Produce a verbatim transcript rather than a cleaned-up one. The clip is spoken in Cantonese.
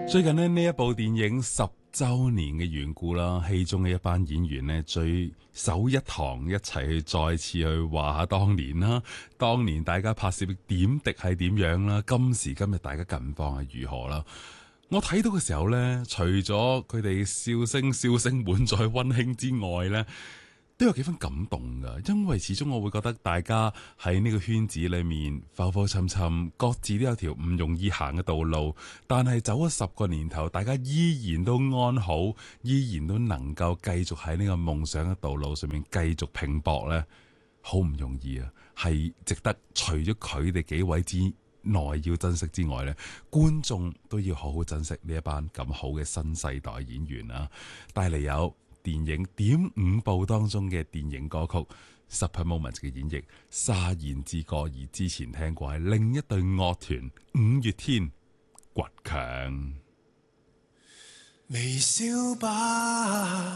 最近呢，呢一部電影十周年嘅緣故啦，戲中嘅一班演員呢，聚首一堂，一齊去再次去話下當年啦。當年大家拍攝嘅點滴係點樣啦？今時今日大家近況係如何啦？我睇到嘅時候呢，除咗佢哋笑聲笑聲滿載溫馨之外呢，都有幾分感動噶，因為始終我會覺得大家喺呢個圈子裏面浮浮沉沉，各自都有條唔容易行嘅道路，但係走咗十個年頭，大家依然都安好，依然都能夠繼續喺呢個夢想嘅道路上面繼續拼搏呢，好唔容易啊！係值得除咗佢哋幾位之內要珍惜之外呢，觀眾都要好好珍惜呢一班咁好嘅新世代演員啊！帶嚟有電影點五步當中嘅電影歌曲 Super Moment 嘅演繹，沙燕之歌，而之前聽過係另一隊樂團五月天倔強。 微笑吧，